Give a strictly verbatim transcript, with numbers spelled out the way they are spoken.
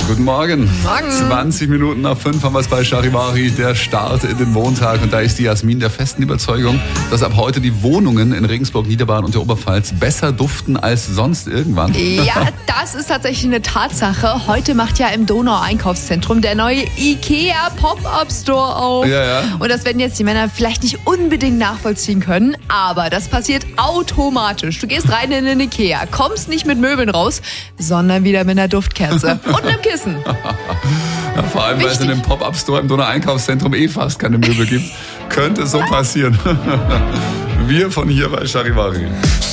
Guten Morgen. Morgen. zwanzig Minuten nach fünf haben wir es bei Charivari, der Start in den Montag. Und da ist die Jasmin der festen Überzeugung, dass ab heute die Wohnungen in Regensburg, Niederbayern und der Oberpfalz besser duften als sonst irgendwann. Ja, das ist tatsächlich eine Tatsache. Heute macht ja im Donau-Einkaufszentrum der neue IKEA Pop-Up-Store auf. Ja, ja. Und das werden jetzt die Männer vielleicht nicht unbedingt nachvollziehen können, aber das passiert automatisch. Du gehst rein in den IKEA, kommst nicht mit Möbeln raus, sondern wieder mit einer Duftkerze und einem Kissen. Ja, vor allem, weil es in dem Pop-Up-Store im Donau-Einkaufszentrum eh fast keine Möbel gibt, könnte so passieren. Wir von hier bei Charivari.